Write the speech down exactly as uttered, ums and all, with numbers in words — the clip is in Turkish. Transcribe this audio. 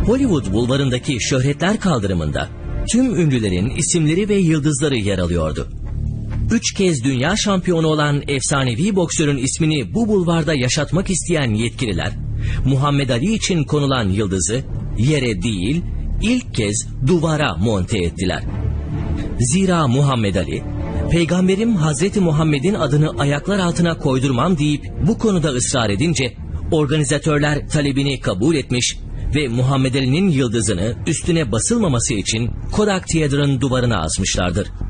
Hollywood bulvarındaki Şöhretler Kaldırımı'nda tüm ünlülerin isimleri ve yıldızları yer alıyordu. Üç kez dünya şampiyonu olan efsanevi boksörün ismini bu bulvarda yaşatmak isteyen yetkililer, Muhammed Ali için konulan yıldızı yere değil, ilk kez duvara monte ettiler. Zira Muhammed Ali, Peygamberim Hazreti Muhammed'in adını ayaklar altına koydurmam deyip bu konuda ısrar edince, organizatörler talebini kabul etmiş ve Muhammed Ali'nin yıldızını üstüne basılmaması için Kodak Theatre'ın duvarına asmışlardır.